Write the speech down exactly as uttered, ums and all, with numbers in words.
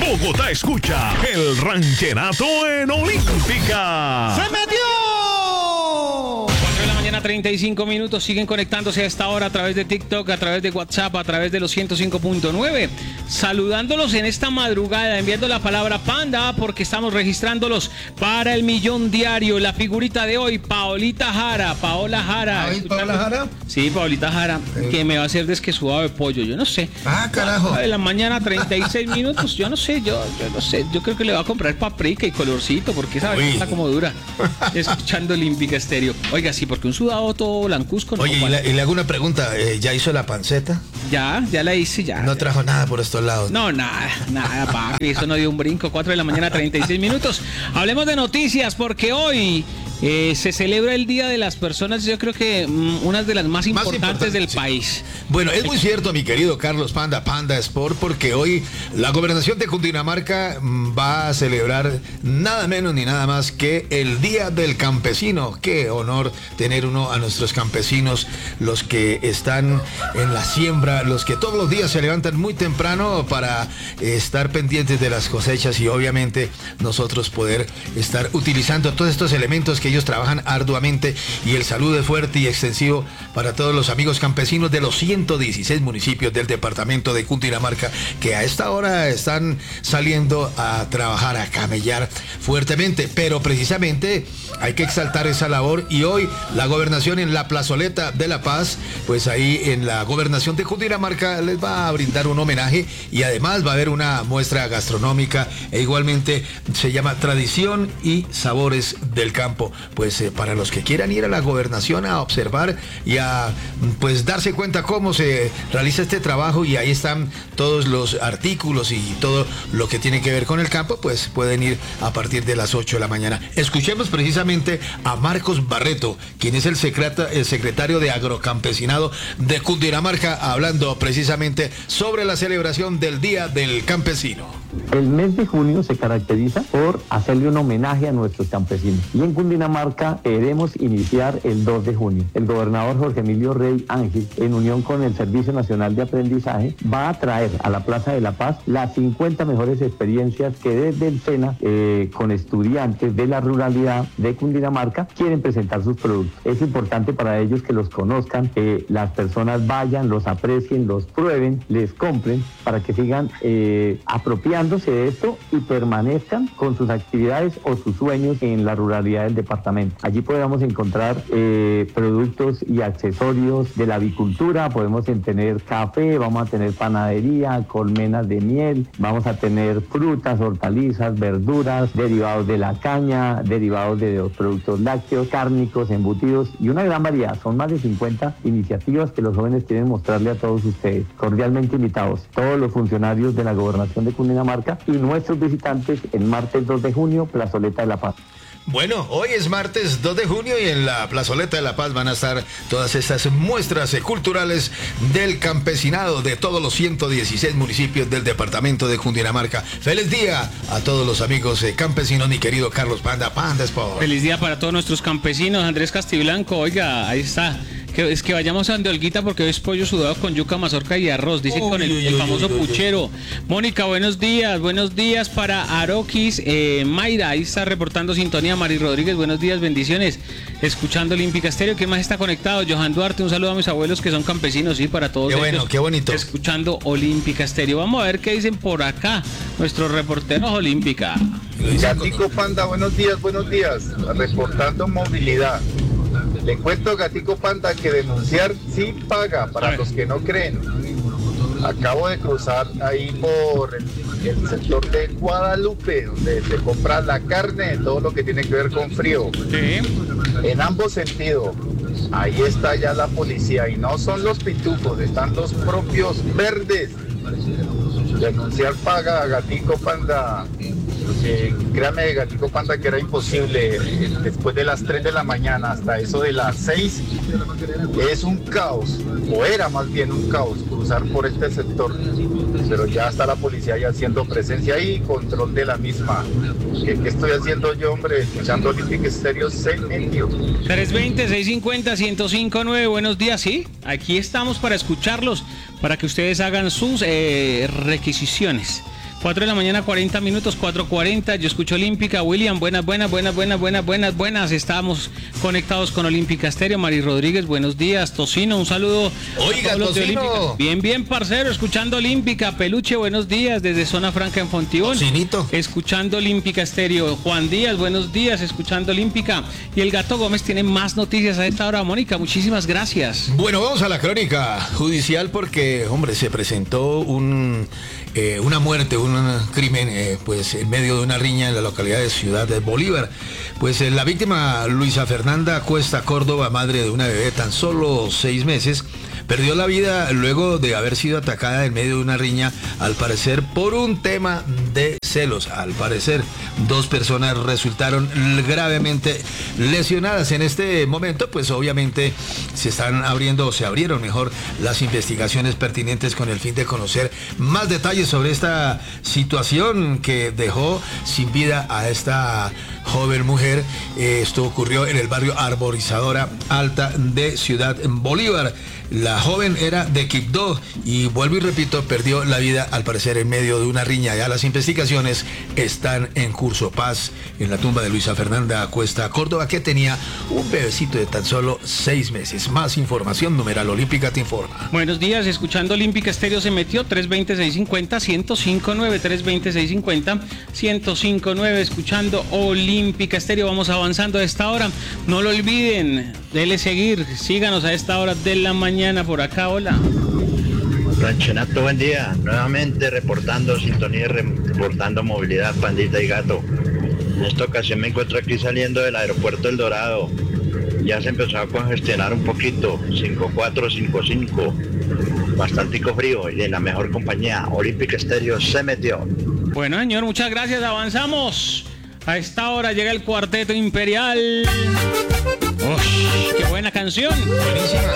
Bogotá escucha el rancherato en Olímpica. ¡Se metió! cuatro de la mañana, treinta y cinco minutos. Siguen conectándose a esta hora a través de TikTok, a través de WhatsApp, a través de los ciento cinco punto nueve. Saludándolos en esta madrugada, enviando la palabra panda porque estamos registrándolos para el millón diario. La figurita de hoy, Paolita Jara. Paola Jara. ¿Ay, Paola Jara? Sí, Paolita Jara, sí. Que me va a hacer desquesuado de pollo. Yo no sé. Ah, carajo. De la mañana, treinta y seis minutos. Yo no sé, yo, yo no sé. Yo creo que le va a comprar paprika y colorcito porque esa vez está como dura. Escuchando Olímpica Estéreo. Oiga, sí, porque un sudado todo blancuzco. No. Oye, y le, y le hago una pregunta. Eh, ¿Ya hizo la panceta? Ya, ya la hice, ya. No ya. trajo nada por estos lados. No, nada, nada, papi. Eso no dio un brinco. cuatro de la mañana, treinta y seis minutos. Hablemos de noticias porque hoy eh, se celebra el Día de las Personas, yo creo que mm, una de las más, más importantes importante, del sí. país. Bueno, es muy cierto, mi querido Carlos Panda, Panda Sport, porque hoy la gobernación de Cundinamarca va a celebrar nada menos ni nada más que el Día del Campesino. Qué honor tener uno a nuestros campesinos, los que están en la siembra, los que todos los días se levantan muy temprano para estar pendientes de las cosechas y obviamente nosotros poder estar utilizando todos estos elementos que ellos trabajan arduamente. Y el saludo es fuerte y extensivo para todos los amigos campesinos de los ciento dieciséis municipios del departamento de Cundinamarca que a esta hora están saliendo a trabajar, a camellar fuertemente, pero precisamente hay que exaltar esa labor y hoy la gobernación en la plazoleta de La Paz, pues ahí en la gobernación de Cundinamarca les va a brindar un homenaje y además va a haber una muestra gastronómica e igualmente se llama Tradición y Sabores del Campo, pues eh, para los que quieran ir a la gobernación a observar y a pues darse cuenta cómo se realiza este trabajo y ahí están todos los artículos y todo lo que tiene que ver con el campo, pues pueden ir a partir de las ocho de la mañana. Escuchemos precisamente a Marcos Barreto, quien es el, secreta, el secretario de Agrocampesinado de Cundinamarca, hablando precisamente sobre la celebración del Día del Campesino. El mes de junio se caracteriza por hacerle un homenaje a nuestros campesinos y en Cundinamarca queremos iniciar el dos de junio. El gobernador Jorge Emilio Rey Ángel, en unión con el Servicio Nacional de Aprendizaje, va a traer a la Plaza de la Paz las cincuenta mejores experiencias que desde el SENA, eh, con estudiantes de la ruralidad de Cundinamarca, quieren presentar sus productos. Es importante para ellos que los conozcan, que las personas vayan, los aprecien, los prueben, les compren, para que sigan eh, apropiándose de esto y permanezcan con sus actividades o sus sueños en la ruralidad del departamento. Allí podemos encontrar eh, productos y accesorios de la avicultura, podemos tener café, vamos a tener panadería, colmenas de miel, vamos a tener frutas, hortalizas, verduras, derivados de la caña, derivados de los productos lácteos, cárnicos, embutidos y una gran variedad. Son más de cincuenta iniciativas que los jóvenes quieren mostrarle a todos ustedes. Cordialmente invitados todos los funcionarios de la Gobernación de Cundinamarca y nuestros visitantes el martes dos de junio, Plazoleta de la Paz. Bueno, hoy es martes dos de junio y en la Plazoleta de La Paz van a estar todas estas muestras culturales del campesinado de todos los ciento dieciséis municipios del departamento de Cundinamarca. Feliz día a todos los amigos campesinos, mi querido Carlos Panda, Panda Sport. Feliz día para todos nuestros campesinos. Andrés Castiblanco, oiga, ahí está. Que es que vayamos a Andeolguita porque hoy es pollo sudado con yuca, mazorca y arroz, dice uy, con el, uy, el famoso uy, uy, puchero. Uy. Mónica, buenos días, buenos días para Aroquis, eh, Mayra, ahí está reportando sintonía. Mari Rodríguez, buenos días, bendiciones, escuchando Olímpica Estéreo. ¿Quién más está conectado? Johan Duarte, un saludo a mis abuelos que son campesinos, sí, para todos qué ellos. Bueno, qué bonito. Escuchando Olímpica Estéreo. Vamos a ver qué dicen por acá nuestros reporteros Olímpica. Gatico Panda, buenos días, buenos días, reportando movilidad. Le cuento, Gatico Panda, que denunciar sí paga, para los que no creen. Acabo de cruzar ahí por el, el sector de Guadalupe, donde se compra la carne, todo lo que tiene que ver con frío. Sí. En ambos sentidos. Ahí está ya la policía y no son los pitufos, están los propios verdes. Denunciar paga, Gatico Panda. Eh, créame, Gatico Panda, que era imposible eh, después de las tres de la mañana hasta eso de las seis. Es un caos, o era más bien un caos, cruzar por este sector. Pero ya está la policía ya haciendo presencia ahí, control de la misma. ¿Qué, qué estoy haciendo yo, hombre? Escuchando Olímpica Estéreo, se metió. tres veinte, seiscientos cincuenta, ciento cinco punto nueve, buenos días, sí. Aquí estamos para escucharlos, para que ustedes hagan sus eh, requisiciones. cuatro de la mañana, cuarenta minutos, cuatro cuarenta. Yo escucho Olímpica. William, buenas, buenas, buenas, buenas, buenas, buenas, buenas. Estamos conectados con Olímpica Estéreo. Mari Rodríguez, buenos días. Tocino, un saludo. Oiga, Tocino. Bien, bien, parcero, escuchando Olímpica. Peluche, buenos días, desde Zona Franca en Fontibón. Tocinito. Escuchando Olímpica Estéreo. Juan Díaz, buenos días, escuchando Olímpica. Y el Gato Gómez tiene más noticias a esta hora. Mónica, muchísimas gracias. Bueno, vamos a la crónica judicial porque, hombre, se presentó un, eh, una muerte, un crimen, eh, pues en medio de una riña en la localidad de Ciudad de Bolívar. Pues eh, la víctima, Luisa Fernanda Cuesta Córdoba, madre de una bebé de tan solo seis meses, perdió la vida luego de haber sido atacada en medio de una riña, al parecer por un tema de celos. Al parecer, dos personas resultaron gravemente lesionadas. En este momento, pues obviamente se están abriendo, o se abrieron mejor, las investigaciones pertinentes con el fin de conocer más detalles sobre esta situación que dejó sin vida a esta joven mujer. Esto ocurrió en el barrio Arborizadora Alta de Ciudad Bolívar. La joven era de Quibdó y, vuelvo y repito, perdió la vida al parecer en medio de una riña. Ya las investigaciones están en curso. Paz en la tumba de Luisa Fernanda Cuesta Córdoba, que tenía un bebecito de tan solo seis meses. Más información, numeral Olímpica te informa. Buenos días, escuchando Olímpica Estéreo se metió tres veinte, seiscientos cincuenta, ciento cinco nueve, tres veinte, seiscientos cincuenta, ciento cinco nueve, escuchando Olímpica Estéreo. Vamos avanzando a esta hora. No lo olviden, dele seguir, síganos a esta hora de la mañana por acá. Hola. Ranchenato, buen día. Nuevamente reportando sintonía y reportando movilidad, Pandita y Gato. En esta ocasión me encuentro aquí saliendo del aeropuerto El Dorado. Ya se empezó a congestionar un poquito. cinco cuatro cinco cinco. Bastantico frío y en la mejor compañía. Olímpica Estéreo se metió. Bueno, señor, muchas gracias. Avanzamos. A esta hora llega el Cuarteto Imperial. Uy, qué buena canción. Buenísima.